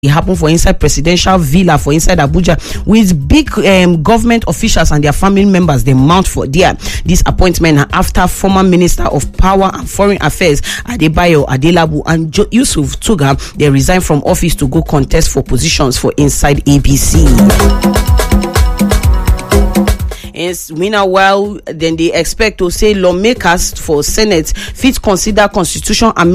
It happened for inside presidential villa for inside Abuja with big government officials and their family members. They mount for there. This appointment after former Minister of Power and Foreign Affairs Adebayo Adelabu and Yusuf Tuga, they resigned from office to go contest for positions for inside ABC. Meanwhile, then they expect to say lawmakers for Senate fit consider constitution amendment